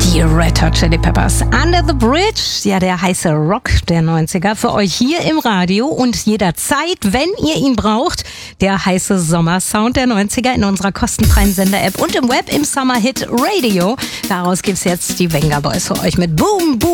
Die Red Hot Chili Peppers. Under the Bridge, ja, der heiße Rock der 90er für euch hier im Radio und jederzeit, wenn ihr ihn braucht, der heiße Sommersound der 90er in unserer kostenfreien Sender-App und im Web im Summer Hit Radio. Daraus gibt's jetzt die Venga Boys für euch mit Boom Boom.